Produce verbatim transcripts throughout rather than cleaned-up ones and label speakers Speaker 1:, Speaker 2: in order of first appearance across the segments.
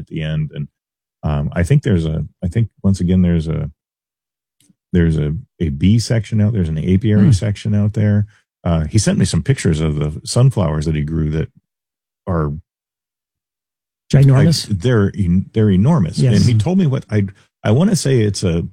Speaker 1: at the end. And um, I think there's a, I think once again, there's a, there's a, a bee section out, there's an apiary mm. section out there. Uh, he sent me some pictures of the sunflowers that he grew that are
Speaker 2: ginormous.
Speaker 1: Like, they're, they're enormous.
Speaker 2: Yes.
Speaker 1: And he told me what I, I want to say it's a,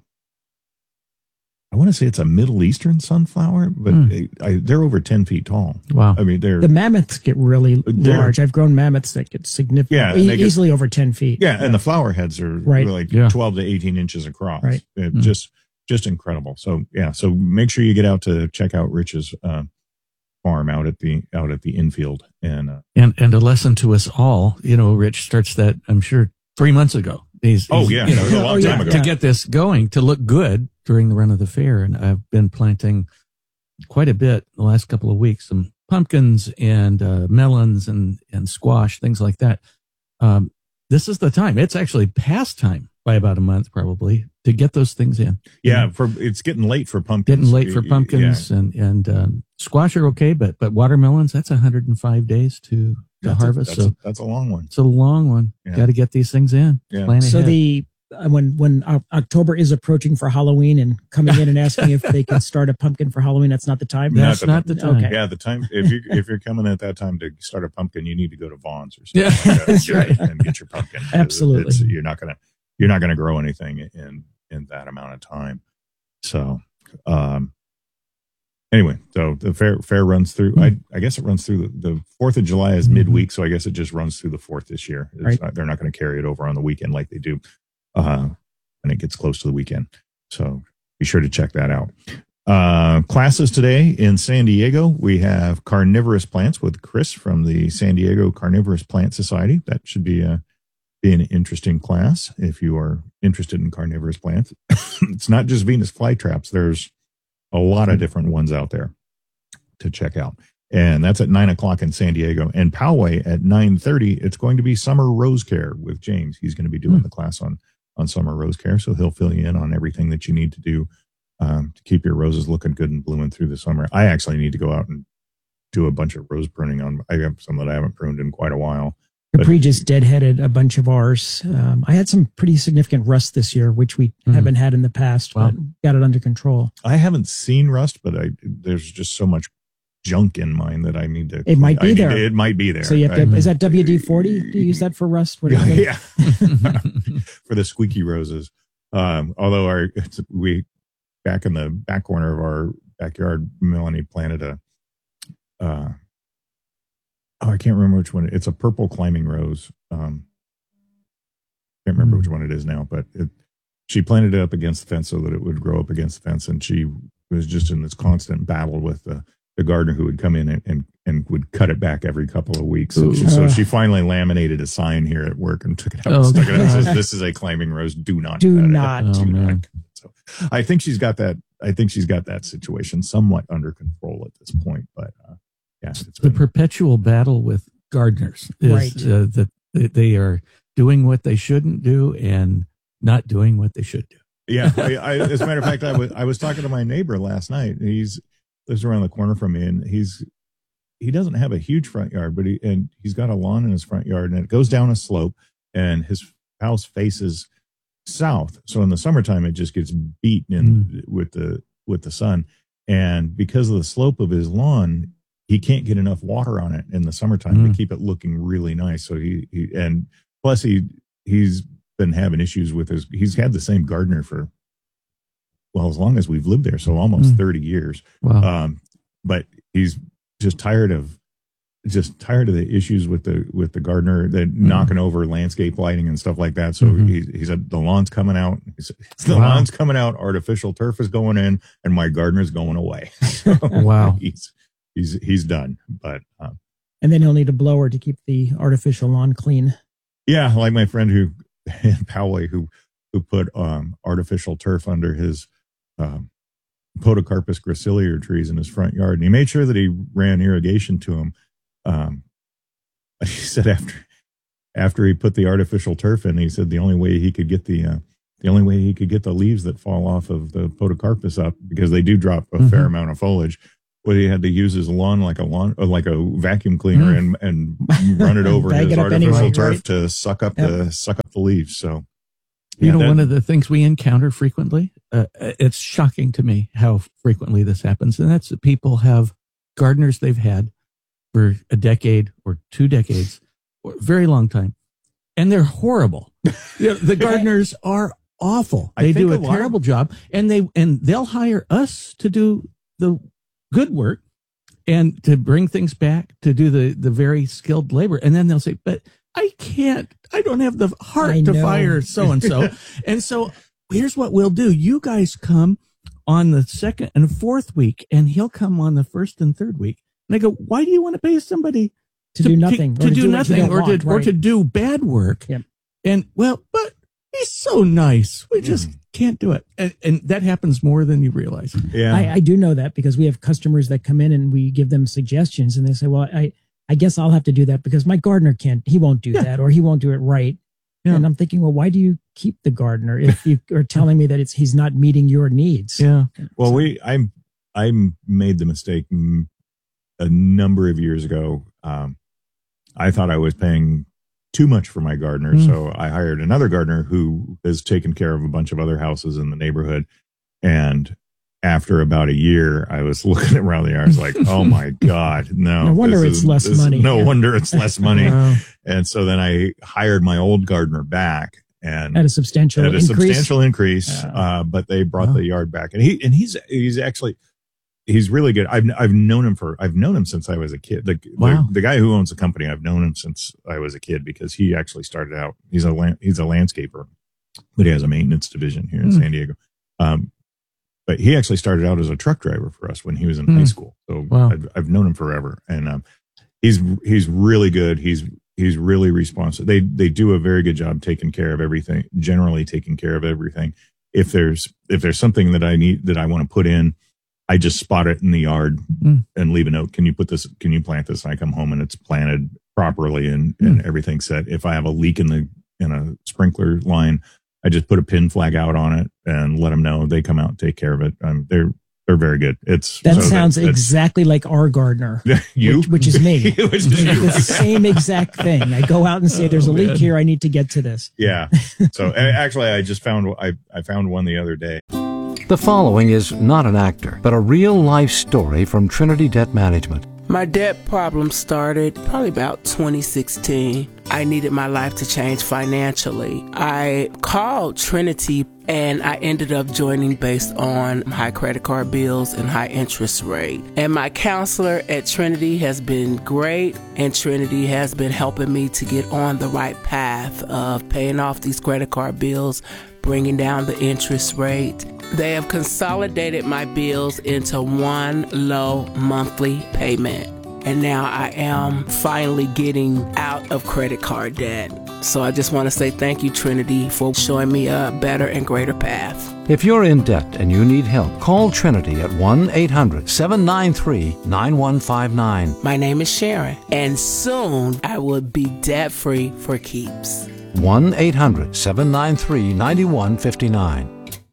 Speaker 1: I want to say it's a Middle Eastern sunflower, but mm. they, I, they're over ten feet tall.
Speaker 2: Wow.
Speaker 1: I mean, they're...
Speaker 2: The mammoths get really large. I've grown mammoths that get significant,
Speaker 1: yeah,
Speaker 2: e-
Speaker 1: get,
Speaker 2: easily over ten feet.
Speaker 1: Yeah, and the flower heads are
Speaker 2: right.
Speaker 1: like
Speaker 2: yeah.
Speaker 1: twelve to eighteen inches across.
Speaker 2: Right.
Speaker 1: Mm. Just just incredible. So, yeah, so make sure you get out to check out Rich's uh, farm out at the out at the infield. And, uh,
Speaker 3: and and a lesson to us all, you know, Rich starts that, I'm sure, three months ago. He's,
Speaker 1: oh,
Speaker 3: he's,
Speaker 1: yeah,
Speaker 3: you know,
Speaker 1: a long
Speaker 2: oh,
Speaker 1: time
Speaker 2: yeah.
Speaker 1: ago.
Speaker 3: To get this going, to look good during the run of the fair. And I've been planting quite a bit the last couple of weeks, some pumpkins and uh, melons and, and squash, things like that. Um, this is the time. It's actually past time by about a month, probably, to get those things in.
Speaker 1: Yeah, for it's getting late for pumpkins.
Speaker 3: Getting late for pumpkins yeah. and, and um, squash are okay, but but watermelons, that's one hundred five days to, to
Speaker 1: that's
Speaker 3: harvest.
Speaker 1: A, that's,
Speaker 3: so
Speaker 1: a, that's a long one.
Speaker 3: It's a long one. Yeah. Got to get these things in.
Speaker 1: Yeah.
Speaker 3: Plan
Speaker 2: so
Speaker 3: ahead.
Speaker 2: the uh, when when uh, October is approaching for Halloween and coming in and asking if they can start a pumpkin for Halloween, that's not the time.
Speaker 3: That's not the,
Speaker 2: not
Speaker 3: not
Speaker 2: the
Speaker 3: time.
Speaker 2: time.
Speaker 1: Yeah, the time if you if you're coming at that time to start a pumpkin, you need to go to Vaughn's or something.
Speaker 3: Yeah,
Speaker 1: like that
Speaker 3: that's right.
Speaker 1: And get your pumpkin.
Speaker 2: Absolutely.
Speaker 1: It's, you're not gonna you're not gonna grow anything in in that amount of time. So, um, anyway, so the fair fair runs through. I I guess it runs through the, the Fourth of July is midweek, so I guess it just runs through the fourth this year. It's
Speaker 2: right.
Speaker 1: not, they're not going to carry it over on the weekend like they do uh, when it gets close to the weekend. So be sure to check that out. Uh, classes today in San Diego. We have carnivorous plants with Chris from the San Diego Carnivorous Plant Society. That should be a be an interesting class if you are interested in carnivorous plants. It's not just Venus flytraps. There's a lot of different ones out there to check out. And that's at nine o'clock in San Diego. And Poway at nine thirty, it's going to be Summer Rose Care with James. He's going to be doing mm. the class on, on Summer Rose Care. So he'll fill you in on everything that you need to do um, to keep your roses looking good and blooming through the summer. I actually need to go out and do a bunch of rose pruning on. I have some that I haven't pruned in quite a while.
Speaker 2: Capri just deadheaded a bunch of ours. Um, I had some pretty significant rust this year, which we mm. haven't had in the past, wow. but got it under control.
Speaker 1: I haven't seen rust, but I there's just so much junk in mine that I need to.
Speaker 2: It might be
Speaker 1: I
Speaker 2: there.
Speaker 1: To, it might be there.
Speaker 2: So you have to, I, is that W D forty? Do you use that for rust? What
Speaker 1: yeah, yeah. For the squeaky roses. Um, although our it's, we back in the back corner of our backyard, Melanie planted a. Uh, Oh, I can't remember which one. It's a purple climbing rose. Um, can't remember mm. which one it is now, but it, she planted it up against the fence so that it would grow up against the fence. And she was just in this constant battle with the, the gardener who would come in and, and, and would cut it back every couple of weeks. And she, so she finally laminated a sign here at work and took it out.
Speaker 3: Oh,
Speaker 1: and stuck it out. It says, this is a climbing rose. Do not.
Speaker 2: Do
Speaker 1: cut
Speaker 2: not.
Speaker 1: It.
Speaker 3: Oh,
Speaker 1: Do
Speaker 3: man.
Speaker 1: not. So I think she's got that. I think she's got that situation somewhat under control at this point, but, uh, yeah, it's
Speaker 3: the
Speaker 1: been,
Speaker 3: perpetual battle with gardeners is
Speaker 2: right.
Speaker 3: uh, that they are doing what they shouldn't do and not doing what they should do.
Speaker 1: Yeah, I, I, as a matter of fact, I was I was talking to my neighbor last night. He's lives around the corner from me, and he's he doesn't have a huge front yard, but he and he's got a lawn in his front yard, and it goes down a slope, and his house faces south. So in the summertime, it just gets beaten in mm. with the with the sun, and because of the slope of his lawn, he can't get enough water on it in the summertime mm. to keep it looking really nice. So he, he and plus he he's been having issues with his. He's had the same gardener for well as long as we've lived there, so almost mm. thirty years.
Speaker 3: Wow.
Speaker 1: Um, but he's just tired of just tired of the issues with the with the gardener that mm. knocking over landscape lighting and stuff like that. So mm-hmm. he he said the lawn's coming out. He said, the wow. lawn's coming out. Artificial turf is going in, and my gardener's going away. So
Speaker 3: wow.
Speaker 1: He's he's he's done. But um,
Speaker 2: and then he'll need a blower to keep the artificial lawn clean.
Speaker 1: Yeah, like my friend who in Poway who who put um, artificial turf under his um, Podocarpus graciliae trees in his front yard, and he made sure that he ran irrigation to them. Um, he said after after he put the artificial turf in, he said the only way he could get the uh, the only way he could get the leaves that fall off of the Podocarpus up, because they do drop a mm-hmm. fair amount of foliage, Well, he had to use his lawn like a lawn, uh, like a vacuum cleaner,
Speaker 2: Mm.
Speaker 1: and and run it over
Speaker 2: Bag
Speaker 1: his
Speaker 2: it up
Speaker 1: artificial
Speaker 2: anyway,
Speaker 1: turf
Speaker 2: right?
Speaker 1: to suck up
Speaker 2: Yep.
Speaker 1: the suck up the leaves. So,
Speaker 3: You
Speaker 1: yeah,
Speaker 3: know,
Speaker 1: that-
Speaker 3: one of the things we encounter frequently, uh, it's shocking to me how frequently this happens. And that's that people have gardeners they've had for a decade or two decades, or a very long time. And they're horrible. You know, the gardeners are awful.
Speaker 1: I
Speaker 3: They
Speaker 1: think
Speaker 3: do
Speaker 1: a
Speaker 3: a
Speaker 1: lot-
Speaker 3: terrible job, and they, and they'll hire us to do the good work and to bring things back, to do the, the very skilled labor. And then they'll say, but I can't, I don't have the heart
Speaker 2: I
Speaker 3: to
Speaker 2: know.
Speaker 3: fire so-and-so. And so here's what we'll do. You guys come on the second and fourth week, and he'll come on the first and third week. And I go, why do you want to pay somebody
Speaker 2: To do nothing.
Speaker 3: To,
Speaker 2: or
Speaker 3: to do,
Speaker 2: what you
Speaker 3: nothing
Speaker 2: don't
Speaker 3: or
Speaker 2: want,
Speaker 3: to, or
Speaker 2: right.
Speaker 3: to do bad work.
Speaker 2: Yep.
Speaker 3: And well, but he's so nice. We just can't do it. And, and that happens more than you realize.
Speaker 1: yeah,
Speaker 2: I, I do know that because we have customers that come in and we give them suggestions and they say, well, I, I guess I'll have to do that because my gardener can't, he won't do
Speaker 3: Yeah.
Speaker 2: that or he won't do it right.
Speaker 3: Yeah.
Speaker 2: And I'm thinking, well, why do you keep the gardener if you are telling me that it's, he's not meeting your needs?
Speaker 3: Yeah.
Speaker 1: Well,
Speaker 2: So-
Speaker 1: we I I made the mistake mm, a number of years ago. Um, I thought I was paying too much for my gardener,
Speaker 3: Mm.
Speaker 1: so I hired another gardener who has taken care of a bunch of other houses in the neighborhood. And after about a year, I was looking around the yard. I was like, "Oh my god, no!
Speaker 2: No wonder
Speaker 1: this
Speaker 2: it's
Speaker 1: is-
Speaker 2: less
Speaker 1: this-
Speaker 2: money."
Speaker 1: No
Speaker 2: Yeah.
Speaker 1: wonder it's less money."
Speaker 3: Wow.
Speaker 1: And so then I hired my old gardener back, and
Speaker 2: At a substantial
Speaker 1: at a
Speaker 2: increase.
Speaker 1: substantial increase.
Speaker 2: Yeah.
Speaker 1: Uh, but they brought
Speaker 3: Wow.
Speaker 1: the yard back, and he and he's he's actually he's really good. I've I've known him for I've known him since I was a kid. The,
Speaker 3: Wow.
Speaker 1: the the guy who owns the company, I've known him since I was a kid because he actually started out. He's a land, he's a landscaper, but he has a maintenance division here in
Speaker 3: Hmm.
Speaker 1: San Diego. Um, but he actually started out as a truck driver for us when he was in
Speaker 3: Hmm.
Speaker 1: high school. So
Speaker 3: Wow.
Speaker 1: I've, I've known him forever, and um, he's he's really good. He's he's really responsive. They they do a very good job taking care of everything. Generally, taking care of everything. If there's if there's something that I need that I want to put in, I just spot it in the yard
Speaker 3: Mm.
Speaker 1: and leave a note. Can you put this? Can you plant this? And I come home and it's planted properly and
Speaker 3: Mm.
Speaker 1: and everything's set. If I have a leak in the in a sprinkler line, I just put a pin flag out on it and let them know. They come out and take care of it. Um, they're they're very good. It's
Speaker 2: That
Speaker 1: so
Speaker 2: sounds
Speaker 1: that's-
Speaker 2: exactly like our gardener,
Speaker 1: you,
Speaker 2: which, which is me.
Speaker 1: Which is
Speaker 2: It's
Speaker 1: you.
Speaker 2: the same exact thing. I go out and say, there's a
Speaker 3: Oh,
Speaker 2: leak
Speaker 3: man.
Speaker 2: here. I need to get to this.
Speaker 1: Yeah. So a- actually, I just found I I found one the other day.
Speaker 4: The following is not an actor, but a real-life story from Trinity Debt Management.
Speaker 5: My debt problem started probably about twenty sixteen. I needed my life to change financially. I called Trinity and I ended up joining based on high credit card bills and high interest rate. And my counselor at Trinity has been great, and Trinity has been helping me to get on the right path of paying off these credit card bills, bringing down the interest rate. They have consolidated my bills into one low monthly payment. And now I am finally getting out of credit card debt. So I just want to say thank you, Trinity, for showing me a better and greater path.
Speaker 4: If you're in debt and you need help, call Trinity at one eight hundred seven nine three nine one five nine.
Speaker 5: My name is Sharon, and soon I will be debt-free for keeps.
Speaker 4: one eight hundred seven nine three nine one five nine.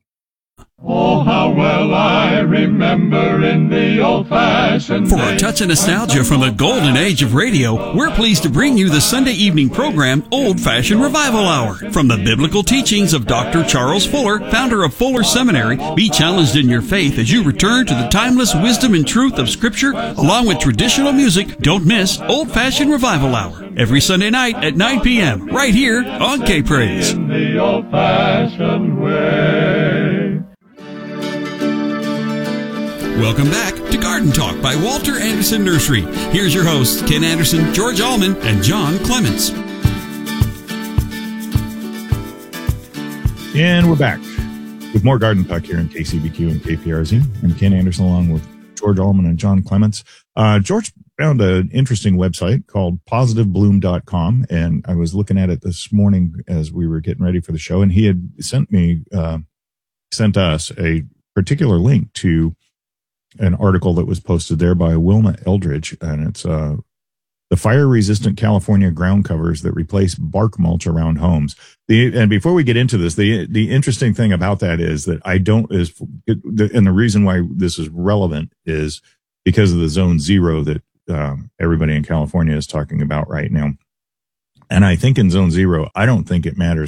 Speaker 6: Oh, how well I remember in the old-fashioned
Speaker 7: For a
Speaker 6: days.
Speaker 7: touch of nostalgia from the golden age of radio, we're pleased to bring you the Sunday evening program Old Fashioned Revival Hour. From the biblical teachings of Doctor Charles Fuller, founder of Fuller Seminary, be challenged in your faith as you return to the timeless wisdom and truth of Scripture, along with traditional music. Don't miss Old Fashioned Revival Hour every Sunday night at nine p.m. right here on K-Praise.
Speaker 6: In the old-fashioned way.
Speaker 7: Welcome back to Garden Talk by Walter Anderson Nursery. Here's your hosts, Ken Anderson, George Allman, and John Clements.
Speaker 1: And we're back with more Garden Talk here in K C B Q and K P R Z. I'm Ken Anderson along with George Allman and John Clements. Uh, George found an interesting website called positive bloom dot com, and I was looking at it this morning as we were getting ready for the show, and he had sent me, uh, sent us a particular link to an article that was posted there by Wilma Eldridge, and it's uh, the fire-resistant California ground covers that replace bark mulch around homes. The and before we get into this, the the interesting thing about that is that I don't is and the reason why this is relevant is because of the zone zero that um, everybody in California is talking about right now. And I think in zone zero, I don't think it matters